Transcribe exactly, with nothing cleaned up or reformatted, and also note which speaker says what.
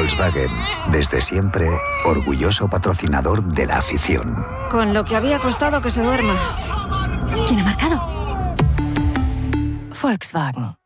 Speaker 1: Volkswagen, desde siempre, orgulloso patrocinador de la afición.
Speaker 2: Con lo que había costado que se duerma.
Speaker 3: ¿Quién ha marcado? Volkswagen.